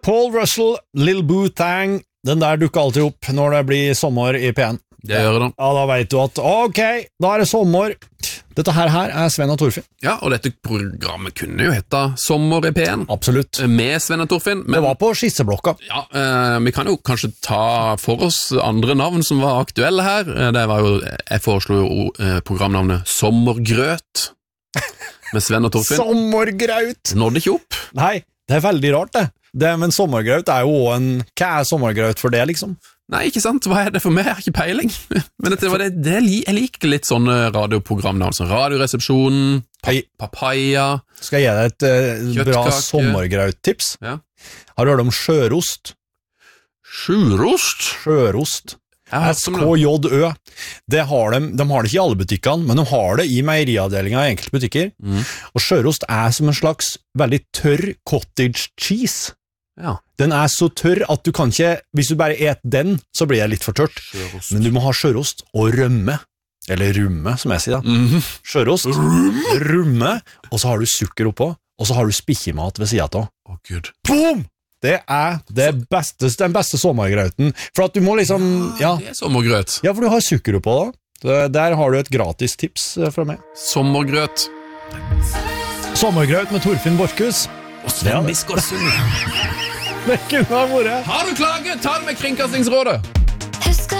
Paul Russell, Lil Boo Thang, den der dukker alltid opp når det blir sommer i P1. Det gjør det. Ja, da vet du at, ok, da er det sommer. Dette her er Sven og Torfinn. Ja, og dette programmet kunne jo hette Sommer i P1. Absolutt. Med Sven og Torfinn. Men, det var på skisseblokka. Ja, vi kan jo kanskje ta for oss andre navn som var aktuelle her. Det var jo, jeg foreslo jo programnavnet Sommergrøt med Sven og Torfinn. Sommergraut! Nådde ikke opp. Nei, det er veldig rart det. Men sommergraut er jo også hva er sommergraut for det, liksom? Nei, ikke sant? Hva er det for meg? Jeg har ikke peiling. Men jeg liker litt sånne radioprogramnavn, som Radioresepsjonen, Papaya. Skal jeg gi deg et bra sommergraut-tips? Ja. Har du hørt om sjørost? Sjørost? Sjørost. SKJØ. De har det ikke i alle butikkene, men de har det i meieriavdelingen i enkelte butikker. Og sjørost er som en slags veldig tørr cottage cheese. Ja. Den er så tørr at du kan ikke, hvis du bare et den, så blir det litt for tørt. Sjørost. Men du må ha sjørost og rømme. Eller rumme, som jeg sier da. Sjørost, rumme, og så har du sukker oppå, og så har du spikkjemat ved siden av. Å, Gud. Boom! Det er den beste sommergrauten. For at du må liksom, ja. Det er sommergrøt. Ja, for du har sukker oppå da. Der har du et gratis tips fra meg. Sommergrøt. Sommergraut med Torfinn Borchhus. Og Sven Biskår Sunde. Det kunne ha vært. Har du klage? Ta det med Kringkastingsrådet. Husk å